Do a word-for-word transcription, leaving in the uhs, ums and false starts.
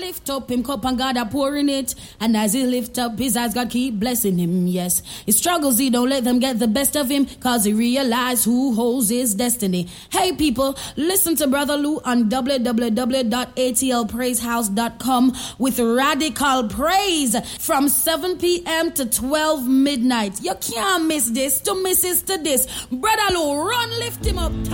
Lift up him cup and God are pouring it. And as he lift up his eyes, God keep blessing him. Yes, his struggles, he don't let them get the best of him, cause he realize who holds his destiny. Hey people, listen to Brother Lou on w w w dot a t l praise house dot com with Radical Praise from seven p.m. to twelve midnight. You can't miss this. To miss is to this. Brother Lou, run, lift him up.